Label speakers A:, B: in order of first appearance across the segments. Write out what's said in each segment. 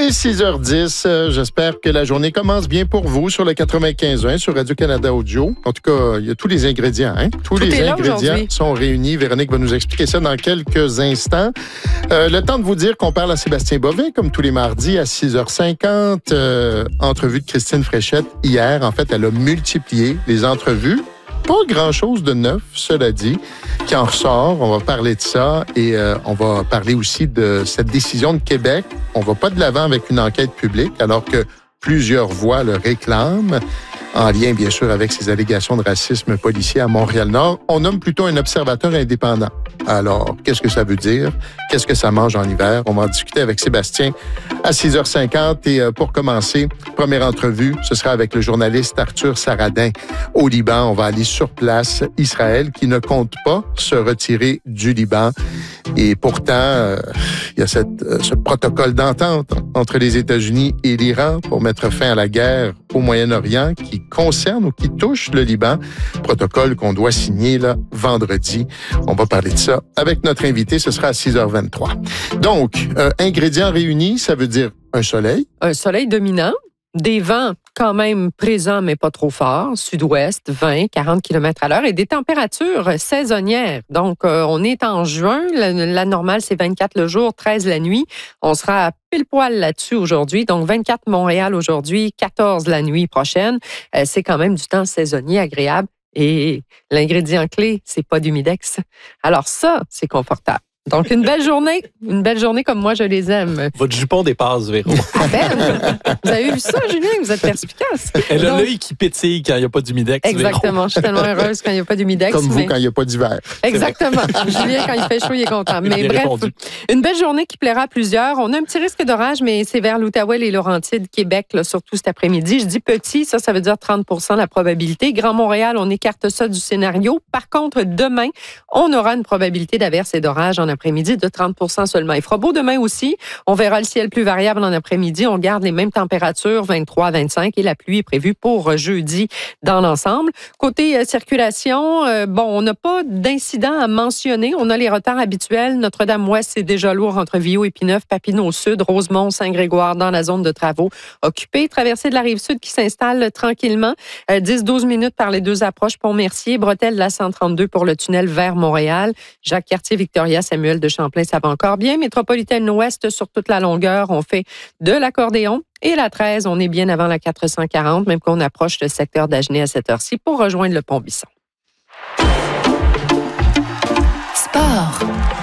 A: Et 6h10, j'espère que la journée commence bien pour vous sur le 95.1 sur Radio-Canada Audio. En tout cas, il y a tous les ingrédients. Tous les ingrédients sont réunis. Véronique va nous expliquer ça dans quelques instants. Le temps de vous dire qu'on parle à Sébastien Bovet, comme tous les mardis, à 6h50. Entrevue de Christine Fréchette hier. En fait, elle a multiplié les entrevues. Pas grand-chose de neuf, cela dit, qui en ressort. On va parler de ça et on va parler aussi de cette décision de Québec. On va pas de l'avant avec une enquête publique, alors que plusieurs voix le réclament, en lien, bien sûr, avec ces allégations de racisme policier à Montréal-Nord. On nomme plutôt un observateur indépendant. Alors, qu'est-ce que ça veut dire? Qu'est-ce que ça mange en hiver? On va en discuter avec Sébastien à 6h50. Et pour commencer, première entrevue, ce sera avec le journaliste Arthur Saradin au Liban. On va aller sur place. Israël qui ne compte pas se retirer du Liban. Et pourtant, il y a ce protocole d'entente entre les États-Unis et l'Iran pour mettre fin à la guerre au Moyen-Orient qui concerne ou qui touche le Liban. Protocole qu'on doit signer là, vendredi. On va parler de ça avec notre invité. Ce sera à 6h23. Donc, ingrédients réunis, ça veut dire un soleil.
B: Un soleil dominant. Des vents quand même présents, mais pas trop forts. Sud-ouest, 20, 40 km/h et des températures saisonnières. Donc, on est en juin. La normale, c'est 24 le jour, 13 la nuit. On sera pile poil là-dessus aujourd'hui. Donc, 24 Montréal aujourd'hui, 14 la nuit prochaine. C'est quand même du temps saisonnier agréable. Et l'ingrédient clé, c'est pas d'humidex. Alors ça, c'est confortable. Donc, une belle journée comme moi, je les aime.
C: Votre jupon dépasse, Véro.
B: À peine. Vous avez vu ça, Julien? Vous êtes perspicace.
C: Elle a l'œil qui pétille quand il n'y a pas d'humidex,
B: exactement.
C: Véro.
B: Je suis tellement heureuse quand il n'y a pas d'humidex.
A: Comme vous, quand il n'y a pas d'hiver.
B: Exactement. Julien, quand il fait chaud, il est content. Mais bref, une belle journée qui plaira à plusieurs. On a un petit risque d'orage, mais c'est vers l'Outaouais, les Laurentides, Québec, là, surtout cet après-midi. Je dis petit, ça veut dire 30 % la probabilité. Grand Montréal, on écarte ça du scénario. Par contre, demain, on aura une probabilité d'averse et d'orage en après-midi de 30 % seulement. Il fera beau demain aussi. On verra le ciel plus variable en après-midi. On garde les mêmes températures, 23 à 25, et la pluie est prévue pour jeudi dans l'ensemble. Côté circulation, on n'a pas d'incident à mentionner. On a les retards habituels. Notre-Dame-Ouest, c'est déjà lourd entre Viau et Pineuf, Papineau Sud, Rosemont, Saint-Grégoire dans la zone de travaux occupée. Traversée de la Rive-Sud qui s'installe tranquillement. 10-12 minutes par les deux approches Pont-Mercier, bretelle de la 132 pour le tunnel vers Montréal. Jacques-Cartier, Victoria, Samuel de Champlain, ça va encore bien. Métropolitaine Ouest, sur toute la longueur, on fait de l'accordéon. Et la 13, on est bien avant la 440, même qu'on approche le secteur d'Agenais à cette heure-ci pour rejoindre le Pont-Bisson.
D: Sport.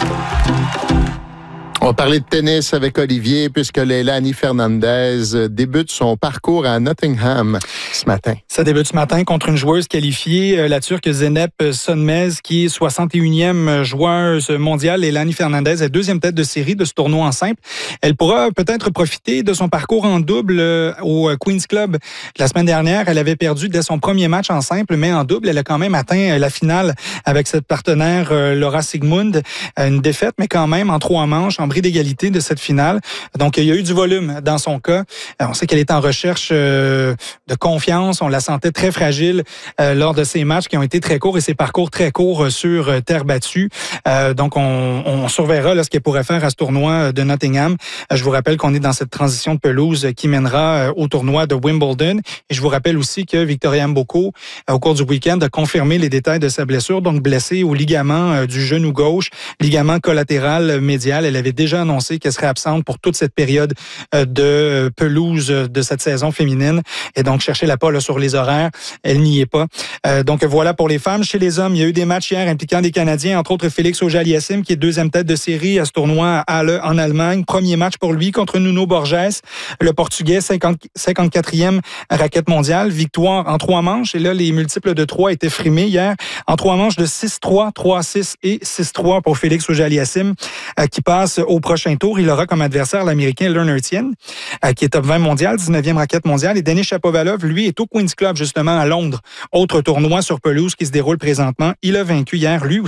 A: On va parler de tennis avec Olivier, puisque Leilani Fernandez débute son parcours à Nottingham ce matin.
E: Ça débute ce matin contre une joueuse qualifiée, la Turque Zeynep Sönmez, qui est 61e joueuse mondiale. Leilani Fernandez est deuxième tête de série de ce tournoi en simple. Elle pourra peut-être profiter de son parcours en double au Queen's Club. La semaine dernière, elle avait perdu dès son premier match en simple, mais en double, elle a quand même atteint la finale avec cette partenaire Laura Sigmund. Une défaite, mais quand même en 3 manches, en bris d'égalité de cette finale. Donc, il y a eu du volume dans son cas. On sait qu'elle est en recherche de confiance. On la sentait très fragile lors de ces matchs qui ont été très courts et ses parcours très courts sur terre battue. Donc, on surveillera là, ce qu'elle pourrait faire à ce tournoi de Nottingham. Je vous rappelle qu'on est dans cette transition de pelouse qui mènera au tournoi de Wimbledon. Et je vous rappelle aussi que Victoria Mboko, au cours du week-end, a confirmé les détails de sa blessure, donc blessée au ligament du genou gauche, ligament collatéral médial. Elle avait déjà annoncé qu'elle serait absente pour toute cette période de pelouse de cette saison féminine. Et donc, cherchez-la pas là, sur les horaires. Elle n'y est pas. Donc, voilà pour les femmes. Chez les hommes, il y a eu des matchs hier impliquant des Canadiens, entre autres Félix Auger-Aliassime, qui est deuxième tête de série à ce tournoi à Halle en Allemagne. Premier match pour lui contre Nuno Borges, le Portugais, 54e raquette mondiale. Victoire en 3 manches. Et là, les multiples de 3 étaient frimés hier. En 3 manches de 6-3, 3-6 et 6-3 pour Félix Auger-Aliassime, qui passe au prochain tour. Il aura comme adversaire l'Américain Leonard Tien, qui est top 20 mondial, 19e raquette mondiale. Et Denis Shapovalov, lui, est au Queen's Club, justement, à Londres. Autre tournoi sur pelouse qui se déroule présentement. Il a vaincu hier, lui aussi,